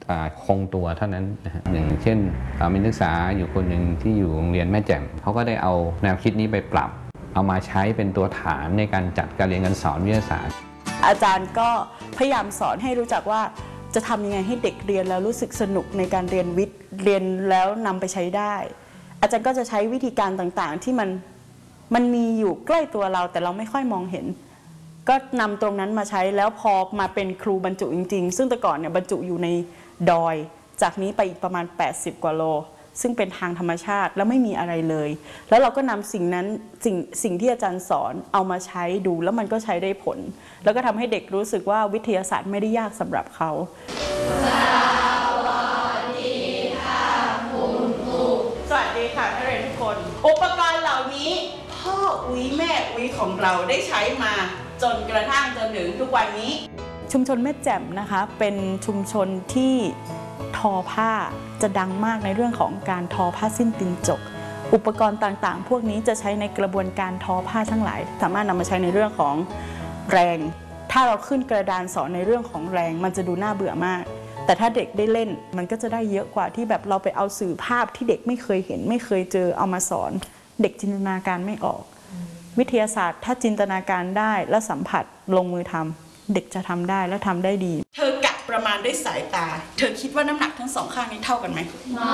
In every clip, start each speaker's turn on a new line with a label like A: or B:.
A: คงตัวเท่านั้นนะฮะอย่างเช่นมีนักศึกษาอยู่คนหนึ่งที่อยู่โรงเรียนแม่แจ่มเขาก็ได้เอาแนวคิดนี้ไปปรับเอามาใช้เป็นตัวฐานในการจัดการเรียนการสอนวิทยาศาสตร์
B: อาจารย์ก็พยายามสอนให้รู้จักว่าจะทำยังไงให้เด็กเรียนแล้วรู้สึกสนุกในการเรียนวิทย์เรียนแล้วนำไปใช้ได้อาจารย์ก็จะใช้วิธีการต่างๆที่มันมีอยู่ใกล้ตัวเราแต่เราไม่ค่อยมองเห็นก็นำตรงนั้นมาใช้แล้วพอมาเป็นครูบรรจุจริงๆซึ่งแต่ก่อนเนี่ยบรรจุอยู่ในดอยจากนี้ไปอีกประมาณ80 กว่าโลซึ่งเป็นทางธรรมชาติแล้วไม่มีอะไรเลยแล้วเราก็นำสิ่งนั้นสิ่งที่อาจารย์สอนเอามาใช้ดูแล้วมันก็ใช้ได้ผลแล้วก็ทำให้เด็กรู้สึกว่าวิทยาศาสตร์ไม่ได้ยากสำหรับเขาสวัสดีค่ะนักเรียนทุกคนอุปกรณ์เหล่านี้พ่ออุ้ยแม่อุ้ยของเราได้ใช้มาจนกระทั่งจนถึงทุกวันนี้ชุมชนแม่แจ่มนะคะเป็นชุมชนที่ทอผ้าจะดังมากในเรื่องของการทอผ้าสิ้นตีนจกอุปกรณ์ต่างๆพวกนี้จะใช้ในกระบวนการทอผ้าทั้งหลายสามารถนำมาใช้ในเรื่องของแรงถ้าเราขึ้นกระดานสอนในเรื่องของแรงมันจะดูน่าเบื่อมากแต่ถ้าเด็กได้เล่นมันก็จะได้เยอะกว่าที่แบบเราไปเอาสื่อภาพที่เด็กไม่เคยเห็นไม่เคยเจอเอามาสอนเด็กจินตนาการไม่ออกวิทยาศาสตร์ถ้าจินตนาการได้และสัมผัสลงมือทำเด็กจะทำได้และทำได้ดีเธอกะประมาณด้วยสายตาเธอคิดว่าน้ำหนักทั้งสองข้างนี้เท่ากันไหมไม่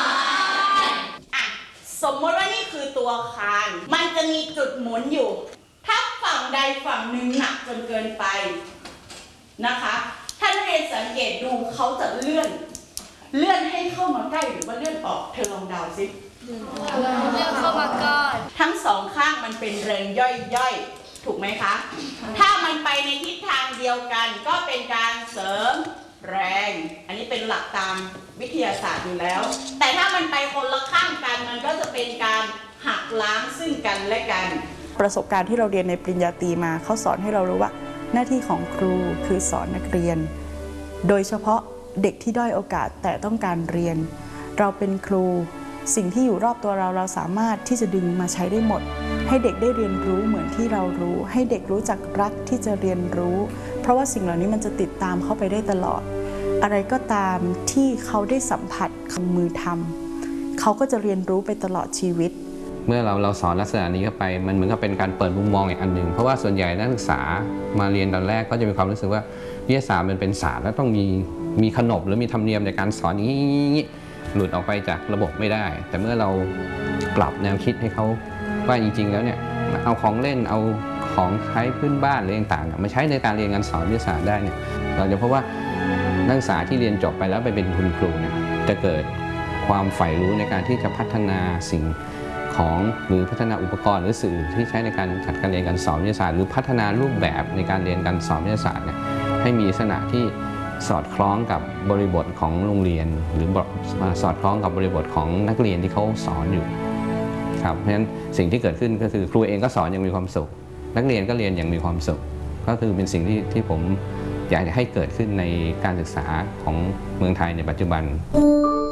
B: สมมติว่านี่คือตัวคานมันจะมีจุดหมุนอยู่ถ้าฝั่งใดฝั่งหนึ่งหนักจนเกินไปนะคะถ้านักเรียนสังเกตดูเขาจะเลื่อนให้เข้ามาใกล้หรือว่าเลื่อนออกเธอลองเดาสิเลื่อนเข้ามาใกล้ทั้งสองข้างมันเป็นแรงย่อยถูกไหมคะถ้ามันไปในทิศทางเดียวกันก็เป็นการเสริมแรงอันนี้เป็นหลักตามวิทยาศาสตร์อยู่แล้วแต่ถ้ามันไปคนละข้างกันมันก็จะเป็นการหักล้างซึ่งกันและกันประสบการณ์ที่เราเรียนในปริญญาตรีมาเขาสอนให้เรารู้ว่าหน้าที่ของครูคือสอนนักเรียนโดยเฉพาะเด็กที่ด้อยโอกาสแต่ต้องการเรียนเราเป็นครูสิ่งที่อยู่รอบตัวเราสามารถที่จะดึงมาใช้ได้หมดให้เด็กได้เรียนรู้เหมือนที่เรารู้ให้เด็กรู้จักรักที่จะเรียนรู้เพราะว่าสิ่งเหล่านี้มันจะติดตามเขาไปได้ตลอดอะไรก็ตามที่เขาได้สัมผัสลงมือทำเขาก็จะเรียนรู้ไปตลอดชีวิต
A: เมื่อเราสอนลักษณะนี้เข้าไปมันเหมือนกับเป็นการเปิดมุมมองอีกอันหนึ่งเพราะว่าส่วนใหญ่นักศึกษามาเรียนตอนแรกก็จะมีความรู้สึกว่าวิทยาศาสตร์มันเป็นศาสตร์แล้วต้องมีขนบหรือมีธรรมเนียมในการสอนอย่างนี้หลุดออกไปจากระบบไม่ได้แต่เมื่อเราปรับแนวคิดให้เขาว่าจริงๆแล้วเนี่ยเอาของเล่นเอาของใช้พื้นบ้านอะไรต่างๆมาใช้ในการเรียนการสอนวิทยาศาสตร์ได้เนี่ยเราจะพบว่านักศึกษาที่เรียนจบไปแล้วไปเป็นคุณครูเนี่ยจะเกิดความใฝ่รู้ในการที่จะพัฒนาสิ่งของหรือพัฒนาอุปกรณ์หรือสื่อที่ใช้ในการจัดการเรียนการสอนวิทยาศาสตร์หรือพัฒนารูปแบบในการเรียนการสอนวิทยาศาสตร์เนี่ยให้มีลักษณะที่สอดคล้องกับบริบทของโรงเรียนหรือสอดคล้องกับบริบทของนักเรียนที่เขาสอนอยู่ครับเพราะฉะนั้นสิ่งที่เกิดขึ้นก็คือครูเองก็สอนอย่างมีความสุขนักเรียนก็เรียนอย่างมีความสุขก็คือเป็นสิ่งที่ผมอยากจะให้เกิดขึ้นในการศึกษาของเมืองไทยในปัจจุบัน